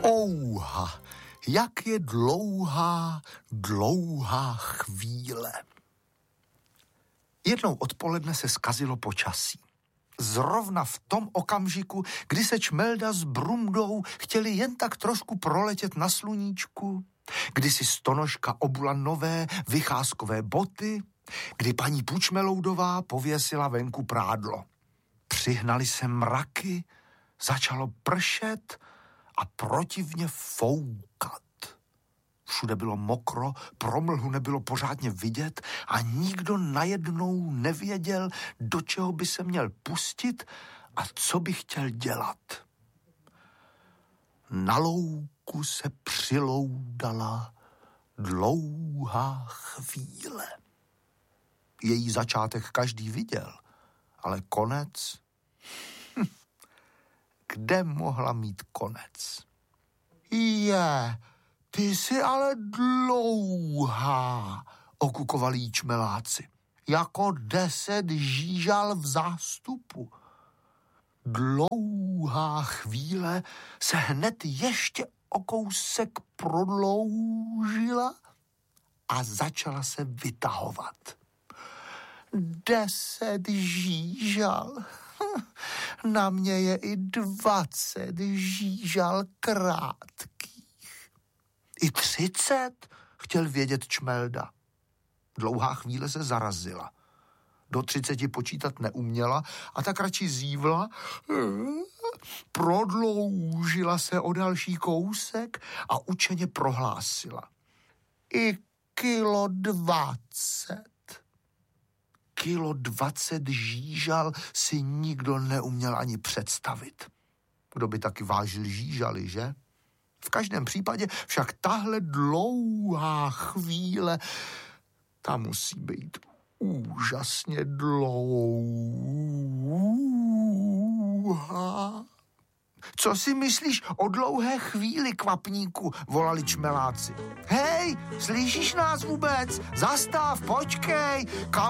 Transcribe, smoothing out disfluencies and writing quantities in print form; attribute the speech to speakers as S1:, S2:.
S1: Ouha, jak je dlouhá, dlouhá chvíle. Jednou odpoledne se zkazilo počasí. Zrovna v tom okamžiku, kdy se Čmelda s Brumdou chtěli jen tak trošku proletět na sluníčku, kdy si Stonožka obula nové vycházkové boty, kdy paní Pučmeloudová pověsila venku prádlo. Přihnali se mraky, začalo pršet a protivně foukat. Všude bylo mokro, promlhu nebylo pořádně vidět a nikdo najednou nevěděl, do čeho by se měl pustit a co by chtěl dělat. Na louku se přiloudala dlouhá chvíle. Její začátek každý viděl, ale konec? Kde mohla mít konec? Ty jsi ale dlouhá, okukovali jí čmeláci. Jako 10 žížal v zástupu. Dlouhá chvíle se hned ještě o kousek prodloužila a začala se vytahovat. 10 žížal. Na mě je i 20 žížal krátkých. I 30, chtěl vědět Čmelda. Dlouhá chvíle se zarazila. Do 30 počítat neuměla a tak radši zívla, prodloužila se o další kousek a učeně prohlásila. I 1,20 kilo. 1,20 žížal si nikdo neuměl ani představit. Kdo by taky vážil žížaly, že? V každém případě však tahle dlouhá chvíle, ta musí být úžasně dlouhá. Co si myslíš o dlouhé chvíli, kvapníku, volali čmeláci. Hej, slyšíš nás vůbec? Zastav, počkej, kam